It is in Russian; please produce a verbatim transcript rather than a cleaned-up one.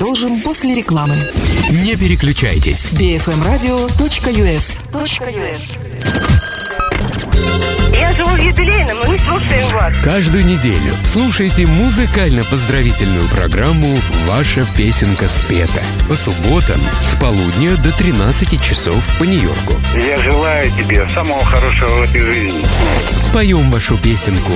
Продолжим после рекламы. Не переключайтесь. би эф эм радио точка ю эс. Я живу в юбилейном, мы не слушаем вас. Каждую неделю слушайте музыкально-поздравительную программу «Ваша песенка спета» по субботам с полудня до тринадцати часов по Нью-Йорку. Я желаю тебе самого хорошего в этой жизни. Споем вашу песенку